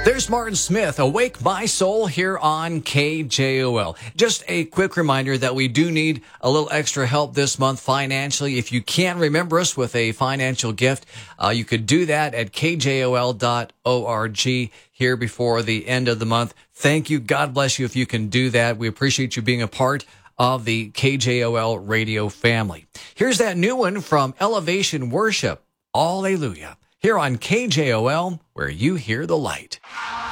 There's Martin Smith, Awake My Soul, here on KJOL. Just a quick reminder that we do need a little extra help this month financially. If you can't remember us with a financial gift, you could do that at kjol.org here before the end of the month. Thank you. God bless you if you can do that. We appreciate you being a part of the KJOL radio family. Here's that new one from Elevation Worship, Alleluia, here on KJOL, where you hear the light.